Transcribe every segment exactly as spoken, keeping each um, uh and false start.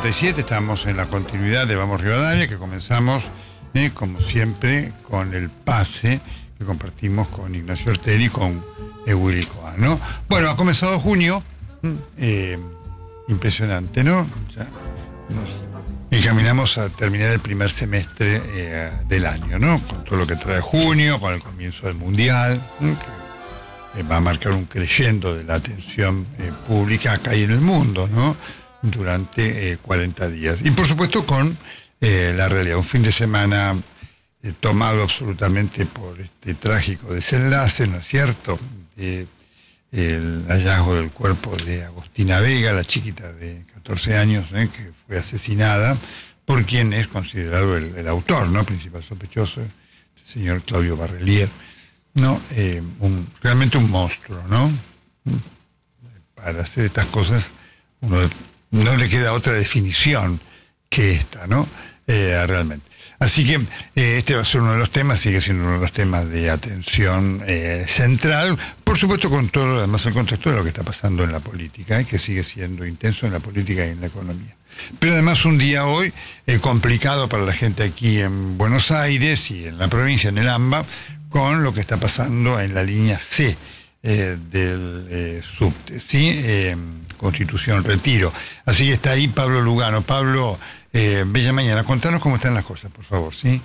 noventa y siete, estamos en la continuidad de Vamos Rivadavia, que comenzamos, eh, como siempre, con el pase que compartimos con Ignacio Ortelli y con eh, Willy Coa, ¿no? Bueno, ha comenzado junio, eh, impresionante, ¿no? Ya nos encaminamos a terminar el primer semestre eh, del año, ¿no? Con todo lo que trae junio, con el comienzo del Mundial, ¿no? Que eh, va a marcar un creyendo de la atención eh, pública acá y en el mundo, ¿no? Durante eh, cuarenta días. Y por supuesto con eh, la realidad, un fin de semana eh, tomado absolutamente por este trágico desenlace, ¿no es cierto?, de el hallazgo del cuerpo de Agostina Vega, la chiquita de catorce años, ¿eh? que fue asesinada por quien es considerado el, el autor, ¿no?, principal sospechoso, el señor Claudio Barrelier, ¿no? Eh, un, realmente un monstruo, ¿no? Para hacer estas cosas uno no le queda otra definición que esta, ¿no? Eh, realmente. Así que eh, este va a ser uno de los temas, sigue siendo uno de los temas de atención eh, central, por supuesto con todo, además el contexto de lo que está pasando en la política, eh, que sigue siendo intenso en la política y en la economía. Pero además un día hoy eh, complicado para la gente aquí en Buenos Aires y en la provincia, en el AMBA, con lo que está pasando en la línea C eh, del eh, subte, ¿sí? Eh, Constitución Retiro. Así que está ahí Pablo Lugano. Pablo, eh, bella mañana. Contanos cómo están las cosas, por favor, ¿sí?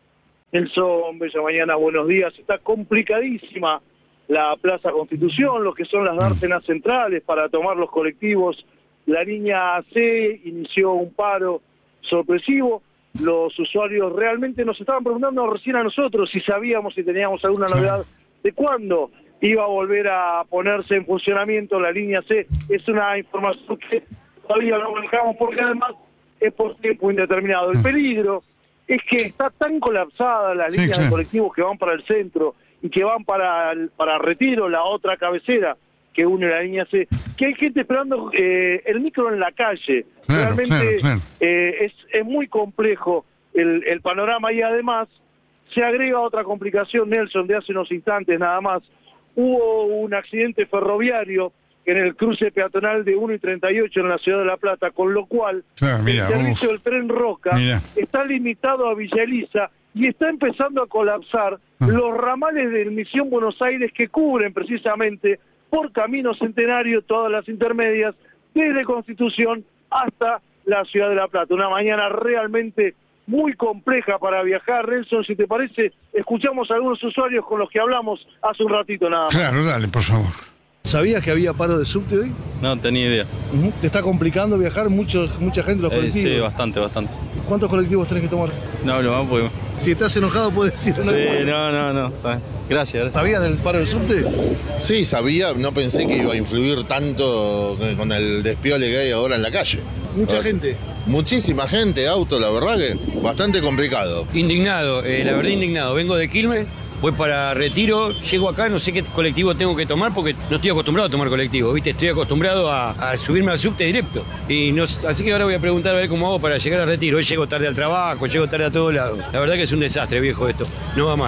Nelson, bella mañana, buenos días. Está complicadísima la Plaza Constitución, lo que son las dársenas centrales para tomar los colectivos. La línea C inició un paro sorpresivo. Los usuarios realmente nos estaban preguntando recién a nosotros si sabíamos, si teníamos alguna novedad de cuándo iba a volver a ponerse en funcionamiento la línea C. Es una información que todavía no manejamos porque además es por tiempo indeterminado. El peligro es que está tan colapsada las líneas sí, sí. de colectivos que van para el centro y que van para, el, para Retiro, la otra cabecera que une la línea C, que hay gente esperando eh, el micro en la calle. Claro, Realmente claro, claro. Eh, es, es muy complejo el, el panorama y además se agrega otra complicación, Nelson, de hace unos instantes nada más. Hubo un accidente ferroviario en el cruce peatonal de uno y treinta y ocho en la ciudad de La Plata, con lo cual claro, mira, el servicio uf, del tren Roca mira. está limitado a Villa Elisa y está empezando a colapsar ah. los ramales de Misión Buenos Aires que cubren precisamente por Camino Centenario todas las intermedias desde Constitución hasta la ciudad de La Plata. Una mañana realmente muy compleja para viajar. Nelson, si te parece, escuchamos a algunos usuarios con los que hablamos hace un ratito nada más. Claro, dale, por favor. ¿Sabías que había paro de subte hoy? No, tenía idea. Uh-huh. ¿Te está complicando viajar? Mucho, mucha gente los eh, colectivos. Sí, bastante, bastante. ¿Cuántos colectivos tenés que tomar? No, no, vamos porque... Si estás enojado puedes decir... Sí, no, no, no. Gracias, gracias. ¿Sabías del paro del subte? Sí, sabía. No pensé que iba a influir tanto con el despiole que hay ahora en la calle. Mucha o sea, gente. Muchísima gente, auto, la verdad que bastante complicado. Indignado, eh, la verdad indignado. Vengo de Quilmes, voy para Retiro, llego acá, no sé qué colectivo tengo que tomar porque no estoy acostumbrado a tomar colectivo, ¿viste? Estoy acostumbrado a, a subirme al subte directo. Y no, así que ahora voy a preguntar a ver cómo hago para llegar a Retiro. Hoy llego tarde al trabajo, llego tarde a todos lados. La verdad que es un desastre, viejo, esto. No va más.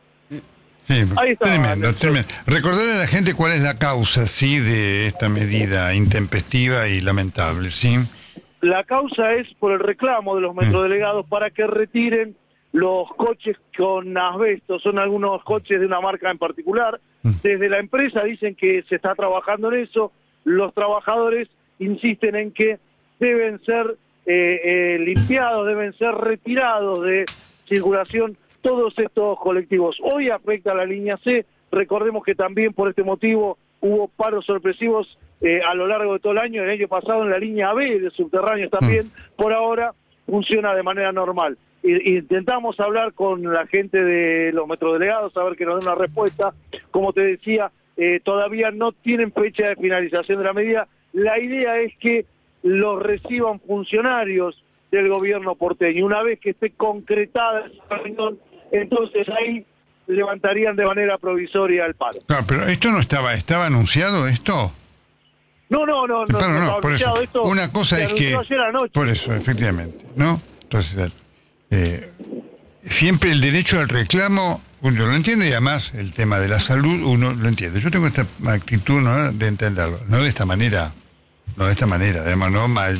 Sí, tremendo, tremendo. Recordarle a la gente cuál es la causa, sí, de esta medida intempestiva y lamentable, ¿sí? La causa es por el reclamo de los metrodelegados mm. para que retiren los coches con asbesto. Son algunos coches de una marca en particular. Mm. Desde la empresa dicen que se está trabajando en eso. Los trabajadores insisten en que deben ser eh, eh, limpiados, deben ser retirados de circulación todos estos colectivos. Hoy afecta a la línea C. Recordemos que también por este motivo hubo paros sorpresivos eh, a lo largo de todo el año. El año pasado en la línea B de subterráneos también. Mm. Por ahora funciona de manera normal. I- intentamos hablar con la gente de los metrodelegados, a ver que nos den una respuesta. Como te decía, eh, todavía no tienen fecha de finalización de la medida. La idea es que los reciban funcionarios del gobierno porteño. Una vez que esté concretada esa reunión, entonces ahí levantarían de manera provisoria el paro. No, pero esto no estaba, ¿estaba anunciado esto? No, no, no, no, no, no, no, no por eso. Esto una cosa es que, ayer anoche. por eso, efectivamente, ¿no? Entonces, eh, siempre el derecho al reclamo, uno lo entiende y además el tema de la salud, uno lo entiende. Yo tengo esta actitud, ¿no?, de entenderlo, no de esta manera, no de esta manera, además, no mal,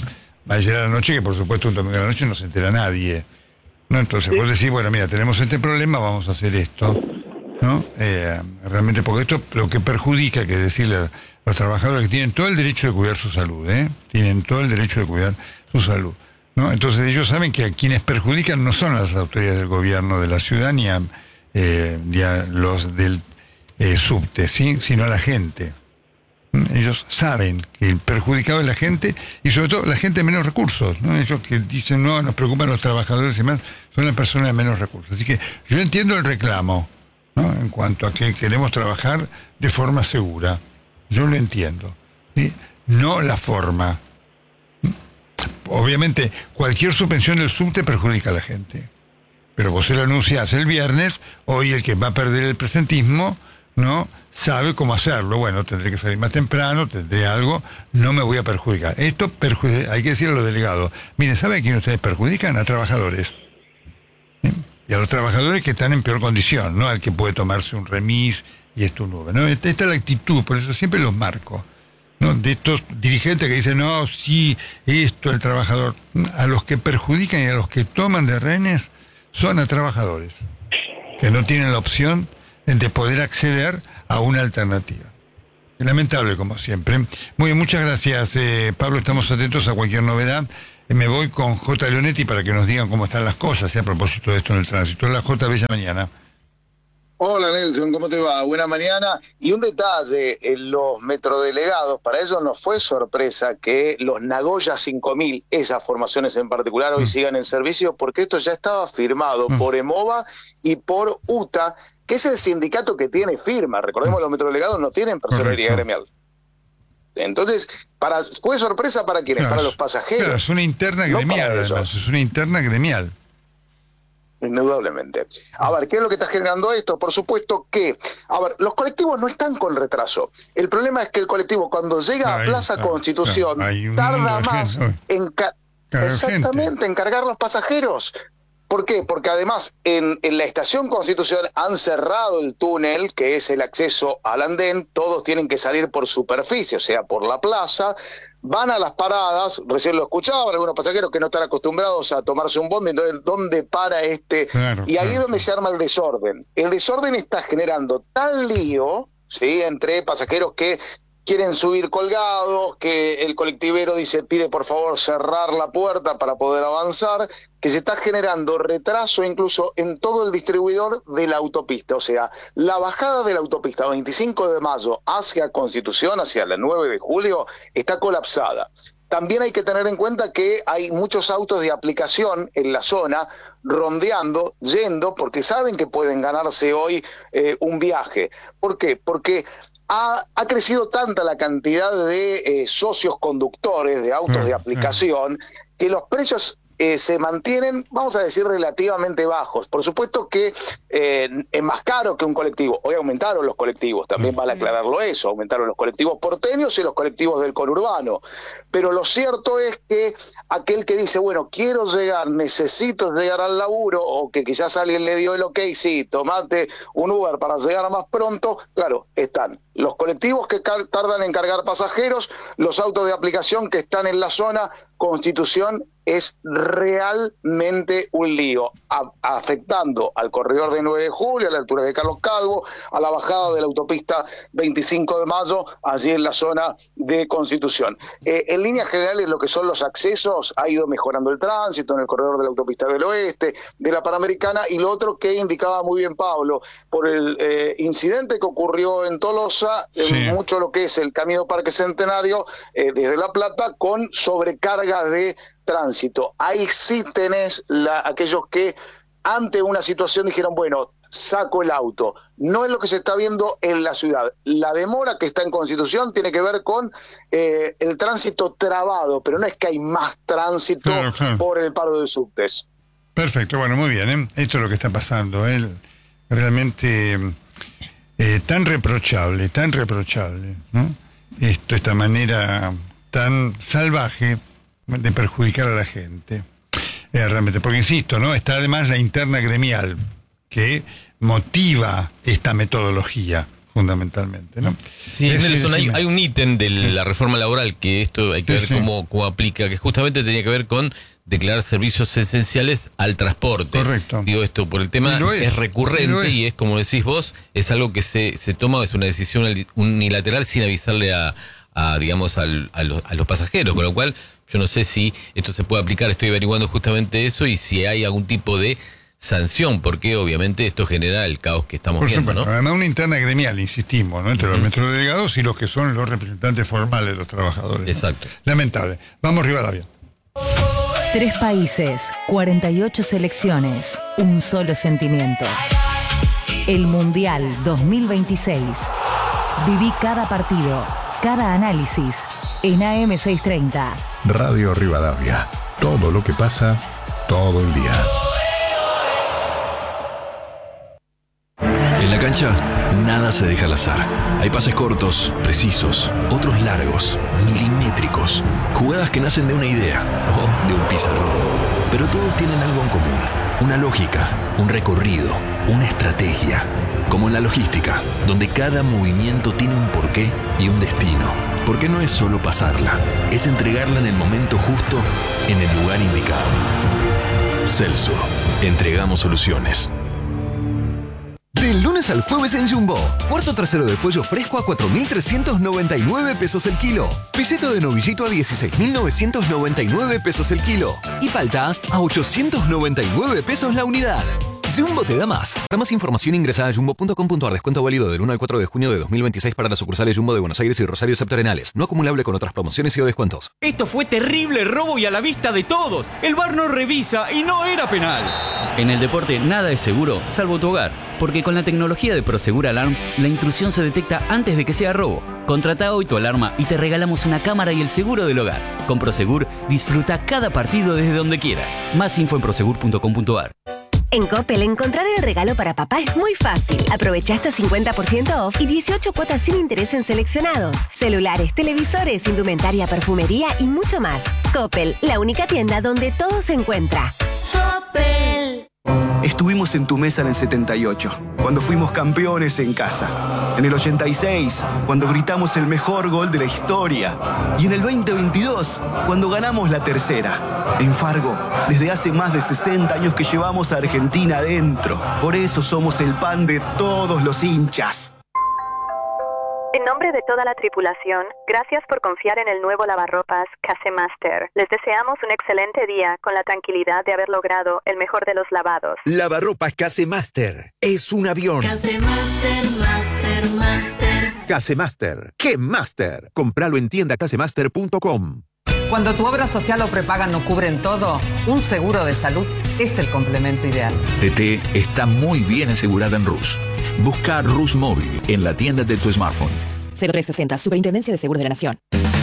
va a llegar a la noche, que por supuesto un domingo a la noche no se entera nadie, ¿no? Entonces vos decís, bueno, mira, tenemos este problema, vamos a hacer esto, ¿no? Eh, realmente, porque esto lo que perjudica, que decirle a los trabajadores que tienen todo el derecho de cuidar su salud, ¿eh? Tienen todo el derecho de cuidar su salud, ¿no? Entonces ellos saben que a quienes perjudican no son las autoridades del gobierno de la ciudad ni a, eh, ni a los del eh, subte, ¿sí? Sino a la gente. Ellos saben que el perjudicado es la gente y sobre todo la gente de menos recursos, ¿no? Ellos que dicen, no, nos preocupan los trabajadores y más, son las personas de menos recursos. Así que yo entiendo el reclamo, ¿no? En cuanto a que queremos trabajar de forma segura. Yo lo entiendo, ¿sí? No la forma. Obviamente, cualquier suspensión del subte perjudica a la gente. Pero vos se lo anunciás el viernes, hoy el que va a perder el presentismo, ¿no? Sabe cómo hacerlo. Bueno, tendré que salir más temprano, tendré algo, no me voy a perjudicar. Esto perjudica, hay que decirle a los delegados, miren, ¿saben a quién ustedes perjudican? A trabajadores. ¿Sí? Y a los trabajadores que están en peor condición, no al que puede tomarse un remis y esto nube, ¿no? Esta, esta es la actitud, por eso siempre los marco, ¿no? De estos dirigentes que dicen, no, sí, esto, el trabajador. A los que perjudican y a los que toman de rehenes son a trabajadores, que no tienen la opción de poder acceder a una alternativa. Lamentable, como siempre. Muy bien, muchas gracias, eh, Pablo. Estamos atentos a cualquier novedad. Eh, me voy con J. Leonetti para que nos digan cómo están las cosas, eh, a propósito de esto en el tránsito. Hola, J. Bella mañana. Hola Nelson, ¿cómo te va? Buena mañana. Y un detalle, en los metrodelegados, para ellos no fue sorpresa que los Nagoya cinco mil, esas formaciones en particular, hoy mm. sigan en servicio, porque esto ya estaba firmado mm. por EMOVA y por UTA, que es el sindicato que tiene firma. Recordemos, mm. los metrodelegados no tienen personería gremial. Entonces, para, ¿fue sorpresa para quiénes? Claro, para los pasajeros. Claro, es una interna gremial, no además, es una interna gremial. Indudablemente. A ver, ¿qué es lo que está generando esto? Por supuesto que, a ver, los colectivos no están con retraso. El problema es que el colectivo cuando llega a Plaza ah, Constitución ah, tarda más en, ca exactamente, en cargar los pasajeros. ¿Por qué? Porque además en, en la estación Constitución han cerrado el túnel, que es el acceso al andén, todos tienen que salir por superficie, o sea, por la plaza, van a las paradas, recién lo escuchaban algunos pasajeros que no están acostumbrados a tomarse un bondi, entonces, ¿dónde para este? Claro, y ahí claro. es donde se arma el desorden. El desorden está generando tal lío, ¿sí?, entre pasajeros que quieren subir colgados, que el colectivero dice, pide por favor cerrar la puerta para poder avanzar, que se está generando retraso incluso en todo el distribuidor de la autopista. O sea, la bajada de la autopista veinticinco de mayo hacia Constitución, hacia la nueve de julio, está colapsada. También hay que tener en cuenta que hay muchos autos de aplicación en la zona rondeando, yendo, porque saben que pueden ganarse hoy eh, un viaje. ¿Por qué? Porque Ha, ha crecido tanta la cantidad de eh, socios conductores de autos de aplicación que los precios eh, se mantienen, vamos a decir, relativamente bajos. Por supuesto que eh, es más caro que un colectivo. Hoy aumentaron los colectivos, también vale aclararlo eso, aumentaron los colectivos porteños y los colectivos del conurbano. Pero lo cierto es que aquel que dice, bueno, quiero llegar, necesito llegar al laburo, o que quizás alguien le dio el ok, sí, tomate un Uber para llegar más pronto, claro, están los colectivos que tardan en cargar pasajeros, los autos de aplicación que están en la zona. Constitución es realmente un lío, a, afectando al corredor de nueve de julio, a la altura de Carlos Calvo, a la bajada de la autopista veinticinco de mayo, allí en la zona de Constitución. Eh, en líneas generales, lo que son los accesos, ha ido mejorando el tránsito en el corredor de la autopista del oeste, de la Panamericana, y lo otro que indicaba muy bien Pablo, por el eh, incidente que ocurrió en Tolosa, sí. en mucho lo que es el Camino Parque Centenario, eh, desde La Plata, con sobrecarga de tránsito. Ahí sí tenés la, aquellos que ante una situación dijeron, bueno, saco el auto. No es lo que se está viendo en la ciudad. La demora que está en Constitución tiene que ver con eh, el tránsito trabado, pero no es que hay más tránsito claro, claro. por el paro de subtes. Perfecto, bueno, muy bien, ¿eh? Esto es lo que está pasando. ¿eh? Realmente eh, tan reprochable, tan reprochable, ¿no? Esto, esta manera tan salvaje de perjudicar a la gente, eh, realmente, porque insisto, ¿no? Está además la interna gremial que motiva esta metodología, fundamentalmente, ¿no? Sí, es, Nelson, es, hay, es, hay un ítem de la reforma laboral que esto hay que sí, ver sí. cómo, cómo aplica, que justamente tenía que ver con declarar servicios esenciales al transporte. Correcto. Digo esto por el tema, es, es recurrente es. y es como decís vos, es algo que se, se toma, es una decisión unilateral sin avisarle a, a digamos, al, a, los, a los pasajeros, con lo cual yo no sé si esto se puede aplicar, estoy averiguando justamente eso y si hay algún tipo de sanción, porque obviamente esto genera el caos que estamos Por viendo, supuesto, ¿no? además una interna gremial, insistimos, ¿no? Entre uh-huh. los metrodelegados y los que son los representantes formales de los trabajadores. Exacto. ¿No? Lamentable. Vamos, Rivadavia. Tres países, cuarenta y ocho selecciones, un solo sentimiento. El Mundial dos mil veintiséis. Viví cada partido, cada análisis en A M seiscientos treinta. Radio Rivadavia. Todo lo que pasa, todo el día. En la cancha, nada se deja al azar. Hay pases cortos, precisos, otros largos, milimétricos. Jugadas que nacen de una idea o de un pizarrón. Pero todos tienen algo en común. Una lógica, un recorrido, una estrategia. Como en la logística, donde cada movimiento tiene un porqué y un destino. Porque no es solo pasarla, es entregarla en el momento justo, en el lugar indicado. Celso, entregamos soluciones. Del lunes al jueves en Jumbo. Cuarto trasero de pollo fresco a cuatro mil trescientos noventa y nueve pesos el kilo. Peseto de novillito a dieciséis mil novecientos noventa y nueve pesos el kilo. Y palta a ochocientos noventa y nueve pesos la unidad. Jumbo te da más. Para más información ingresa a jumbo punto com punto a r. Descuento válido del uno al cuatro de junio de dos mil veintiséis para las sucursales Jumbo de Buenos Aires y Rosario Septentrionales. No acumulable con otras promociones y o descuentos. Esto fue terrible robo y a la vista de todos. El V A R no revisa y no era penal. En el deporte nada es seguro, salvo tu hogar. Porque con la tecnología de Prosegur Alarms, la intrusión se detecta antes de que sea robo. Contrata hoy tu alarma y te regalamos una cámara y el seguro del hogar. Con Prosegur, disfruta cada partido desde donde quieras. Más info en prosegur punto com punto a r. En Coppel, encontrar el regalo para papá es muy fácil. Aprovecha hasta cincuenta por ciento off y dieciocho cuotas sin interés en seleccionados. Celulares, televisores, indumentaria, perfumería y mucho más. Coppel, la única tienda donde todo se encuentra. Coppel. Estuvimos en tu mesa en el setenta y ocho, cuando fuimos campeones en casa. En el ochenta y seis, cuando gritamos el mejor gol de la historia. Y en el veinte veintidós, cuando ganamos la tercera. En Fargo, desde hace más de sesenta años que llevamos a Argentina adentro. Por eso somos el pan de todos los hinchas. En nombre de toda la tripulación, gracias por confiar en el nuevo lavarropas Casemaster. Les deseamos un excelente día con la tranquilidad de haber logrado el mejor de los lavados. Lavarropas Casemaster es un avión. Casemaster, Master, Master. Casemaster, ¿qué Master? Compralo en tienda casemaster punto com. Cuando tu obra social o prepaga no cubren todo, un seguro de salud es el complemento ideal. T T está muy bien asegurada en Rus. Busca Rus Móvil en la tienda de tu smartphone. cero tres sesenta, Superintendencia de Seguros de la Nación.